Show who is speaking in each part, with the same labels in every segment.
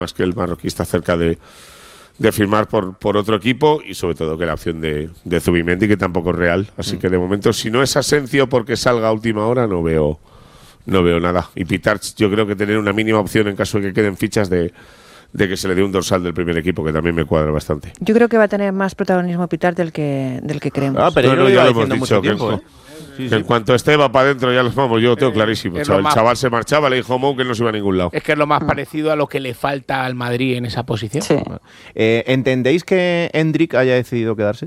Speaker 1: más que el marroquí está cerca de firmar por otro equipo, y sobre todo que la opción de Zubimendi, que tampoco es real. Así que de momento, si no es Asencio porque salga a última hora, no veo nada. Y Pitarch, yo creo que tener una mínima opción en caso de que queden fichas de que se le dé un dorsal del primer equipo, que también me cuadra bastante.
Speaker 2: Yo creo que va a tener más protagonismo Pitarch del que creemos.
Speaker 3: Pero
Speaker 1: no,
Speaker 3: ya
Speaker 1: lo hemos dicho, que en cuanto esté va para adentro, ya los vamos, yo tengo clarísimo. El chaval se marchaba, le dijo a Mou que no se iba a ningún lado.
Speaker 4: Es que es lo más parecido a lo que le falta al Madrid en esa posición.
Speaker 5: Sí.
Speaker 3: ¿Entendéis que Hendrik haya decidido quedarse?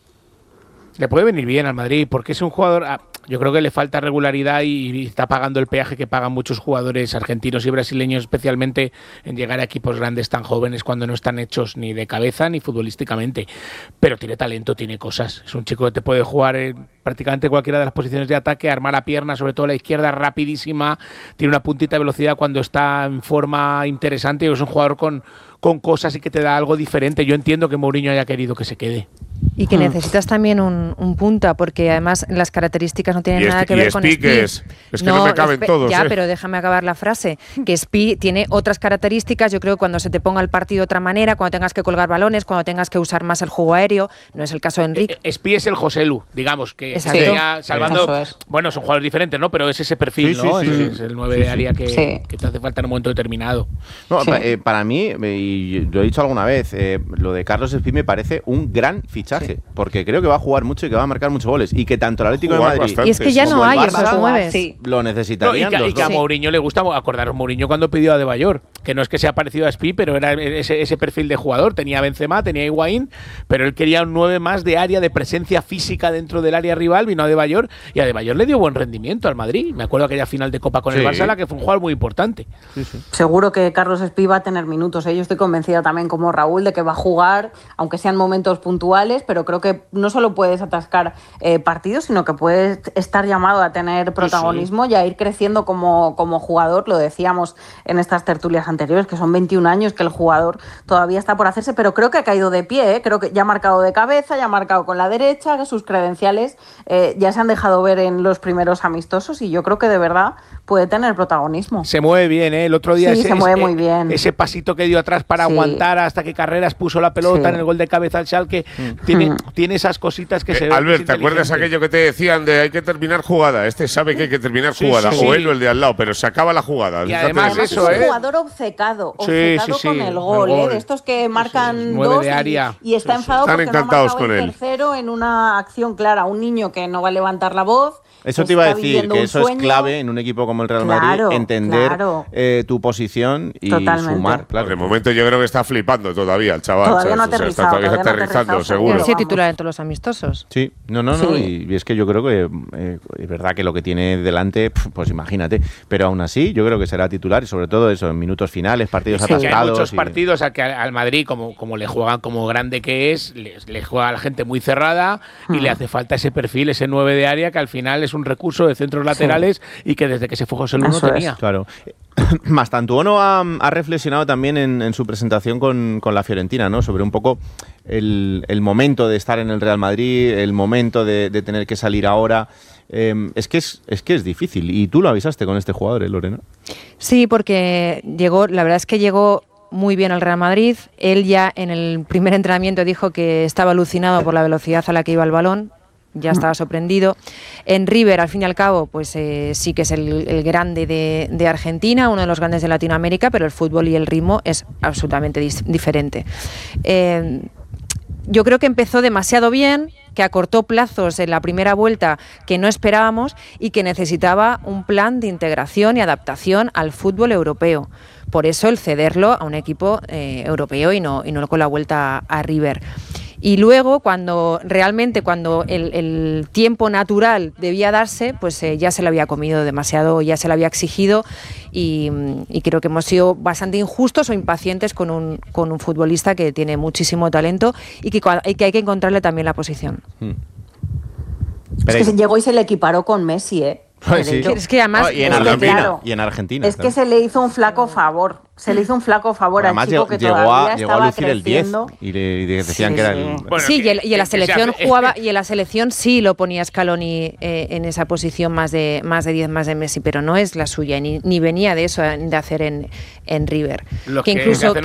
Speaker 4: Le puede venir bien al Madrid, porque es un jugador, yo creo que le falta regularidad y está pagando el peaje que pagan muchos jugadores argentinos y brasileños, especialmente en llegar a equipos grandes tan jóvenes cuando no están hechos ni de cabeza ni futbolísticamente. Pero tiene talento, tiene cosas. Es un chico que te puede jugar en prácticamente cualquiera de las posiciones de ataque, armar la pierna, sobre todo la izquierda, rapidísima, tiene una puntita de velocidad cuando está en forma interesante, y es un jugador con cosas y que te da algo diferente. Yo entiendo que Mourinho haya querido que se quede.
Speaker 2: Y que necesitas también un punta, porque además las características no tienen nada que ver con Spi.
Speaker 1: Es que no me caben todos.
Speaker 2: Ya, pero déjame acabar la frase. Que Spi tiene otras características. Yo creo que cuando se te ponga el partido de otra manera, cuando tengas que colgar balones, cuando tengas que usar más el juego aéreo, no es el caso de Enrique.
Speaker 4: Spi es el Joselu, digamos, que
Speaker 2: sería
Speaker 4: salvando. Bueno, son jugadores diferentes, ¿no? Pero es ese perfil, ¿no? Es el 9 de área que te hace falta en un momento determinado.
Speaker 3: No, para mí, y lo he dicho alguna vez, lo de Carlos Spi me parece un gran fichaje, porque creo que va a jugar mucho y que va a marcar muchos goles, y que tanto el Atlético de Madrid
Speaker 1: bastante,
Speaker 2: y es que ya no hay esos nueve.
Speaker 3: Lo necesitarían.
Speaker 4: Y que a Mourinho le gusta, acordaros Mourinho cuando pidió a Adebayor, que no es que sea parecido a Spi, pero era ese perfil de jugador. Tenía Benzema, tenía Higuaín, pero él quería un 9 más de área, de presencia física dentro del área rival. Vino Adebayor, y Adebayor le dio buen rendimiento al Madrid. Me acuerdo aquella final de Copa con el Barça, la que fue un jugador muy importante.
Speaker 5: Seguro que Carlos Spi va a tener minutos. Yo estoy convencida también, como Raúl, de que va a jugar, aunque sean momentos puntuales, pero creo que no solo puedes atascar partidos, sino que puedes estar llamado a tener protagonismo y a ir creciendo como jugador. Lo decíamos en estas tertulias anteriores, que son 21 años, que el jugador todavía está por hacerse, pero creo que ha caído de pie, creo que ya ha marcado de cabeza, ya ha marcado con la derecha, que sus credenciales ya se han dejado ver en los primeros amistosos, y yo creo que de verdad puede tener protagonismo.
Speaker 4: Se mueve bien, el otro día
Speaker 5: se mueve muy bien.
Speaker 4: Ese pasito que dio atrás para aguantar hasta que Carreras puso la pelota en el gol de cabeza al Schalke, tiene esas cositas que se ven.
Speaker 1: Albert, ¿te acuerdas aquello que te decían de hay que terminar jugada? Este sabe que hay que terminar jugada, o él o el de al lado, pero se acaba la jugada.
Speaker 4: Y además eso,
Speaker 5: es un jugador obcecado con el gol, de estos que marcan dos
Speaker 4: de área.
Speaker 5: Y está enfadado
Speaker 1: Están
Speaker 5: porque
Speaker 1: encantados
Speaker 5: no ha marcado el tercero en una acción clara. Un niño que no va a levantar la voz.
Speaker 3: Eso te iba a decir, que eso es clave en un equipo como el Real Madrid, entender tu posición y sumar.
Speaker 1: Claro. De momento yo creo que está flipando todavía el chaval.
Speaker 5: Todavía no ha aterrizado.
Speaker 1: Todavía está aterrizando, seguro.
Speaker 2: Sí, titular en todos los amistosos.
Speaker 3: Sí, no, y es que yo creo que es verdad que lo que tiene delante, pues imagínate, pero aún así yo creo que será titular, y sobre todo eso, en minutos finales, partidos atascados.
Speaker 4: Hay muchos partidos a que al Madrid, como le juegan como grande que es, le juega a la gente muy cerrada y le hace falta ese perfil, ese 9 de área, que al final es un recurso de centros laterales y que desde que se fue José Luis no tenía.
Speaker 3: Claro. Mastantuono ha reflexionado también en su presentación con la Fiorentina, ¿no? Sobre un poco el momento de estar en el Real Madrid, el momento de tener que salir ahora. Es que es difícil, y tú lo avisaste con este jugador, Lorena.
Speaker 2: Sí, porque la verdad es que llegó muy bien al Real Madrid. Él ya en el primer entrenamiento dijo que estaba alucinado por la velocidad a la que iba el balón. Ya estaba sorprendido. En River, al fin y al cabo, pues sí que es el grande de Argentina, uno de los grandes de Latinoamérica, pero el fútbol y el ritmo es absolutamente diferente. Yo creo que empezó demasiado bien, que acortó plazos en la primera vuelta que no esperábamos, y que necesitaba un plan de integración y adaptación al fútbol europeo. Por eso el cederlo a un equipo europeo y no con la vuelta a River. Y luego, cuando el tiempo natural debía darse, pues ya se lo había comido demasiado, ya se lo había exigido, y creo que hemos sido bastante injustos o impacientes con un futbolista que tiene muchísimo talento y que hay que encontrarle también la posición.
Speaker 5: Es que se llegó y se le equiparó con Messi,
Speaker 3: Sí.
Speaker 2: Es que además,
Speaker 3: y en Argentina.
Speaker 5: Es que se le hizo un flaco favor. Al chico que todavía
Speaker 3: llegó a lucir creciendo. El 10 y le decían que era el...
Speaker 2: Bueno, sí, y en la selección jugaba, y en la selección sí lo ponía Scaloni en esa posición más de 10, más de Messi, pero no es la suya, ni venía de eso de hacer en River.
Speaker 4: Que incluso